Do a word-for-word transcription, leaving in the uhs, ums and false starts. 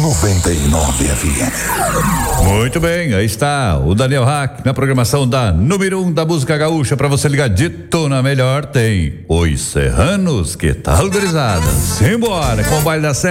noventa e nove F M. Muito bem, aí está o Daniel Hack na programação da número um da música gaúcha. Pra você ligar dito na melhor, tem Os Serranos. Que tal, gurizada? Simbora com o baile da